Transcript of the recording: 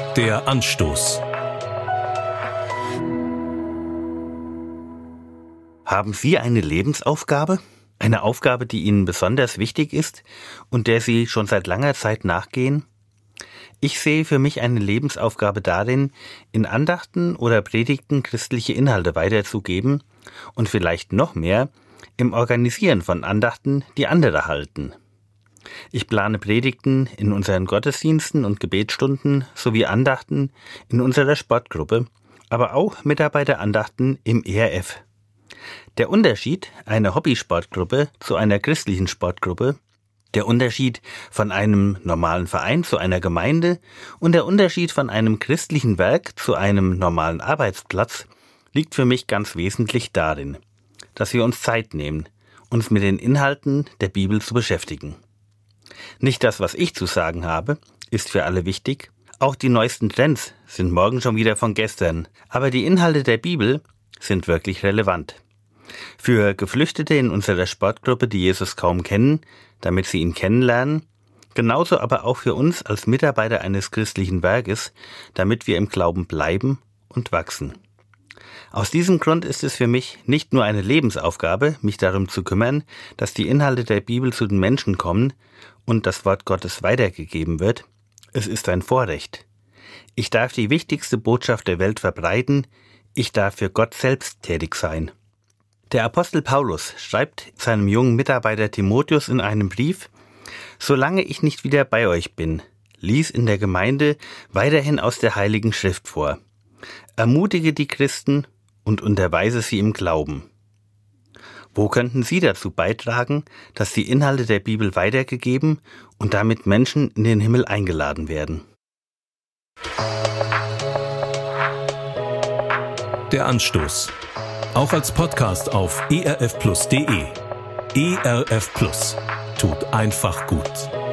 Der Anstoß. Haben Sie eine Lebensaufgabe? Eine Aufgabe, die Ihnen besonders wichtig ist und der Sie schon seit langer Zeit nachgehen? Ich sehe für mich eine Lebensaufgabe darin, in Andachten oder Predigten christliche Inhalte weiterzugeben und vielleicht noch mehr im Organisieren von Andachten, die andere halten. Ich plane Predigten in unseren Gottesdiensten und Gebetsstunden sowie Andachten in unserer Sportgruppe, aber auch Mitarbeiterandachten im ERF. Der Unterschied einer Hobbysportgruppe zu einer christlichen Sportgruppe, der Unterschied von einem normalen Verein zu einer Gemeinde und der Unterschied von einem christlichen Werk zu einem normalen Arbeitsplatz liegt für mich ganz wesentlich darin, dass wir uns Zeit nehmen, uns mit den Inhalten der Bibel zu beschäftigen. Nicht das, was ich zu sagen habe, ist für alle wichtig. Auch die neuesten Trends sind morgen schon wieder von gestern. Aber die Inhalte der Bibel sind wirklich relevant. Für Geflüchtete in unserer Sportgruppe, die Jesus kaum kennen, damit sie ihn kennenlernen, genauso aber auch für uns als Mitarbeiter eines christlichen Werkes, damit wir im Glauben bleiben und wachsen. Aus diesem Grund ist es für mich nicht nur eine Lebensaufgabe, mich darum zu kümmern, dass die Inhalte der Bibel zu den Menschen kommen und das Wort Gottes weitergegeben wird. Es ist ein Vorrecht. Ich darf die wichtigste Botschaft der Welt verbreiten. Ich darf für Gott selbst tätig sein. Der Apostel Paulus schreibt seinem jungen Mitarbeiter Timotheus in einem Brief: Solange ich nicht wieder bei euch bin, lies in der Gemeinde weiterhin aus der Heiligen Schrift vor. Ermutige die Christen und unterweise sie im Glauben. Wo könnten Sie dazu beitragen, dass die Inhalte der Bibel weitergegeben und damit Menschen in den Himmel eingeladen werden? Der Anstoß. Auch als Podcast auf erfplus.de. ERF Plus. Tut einfach gut.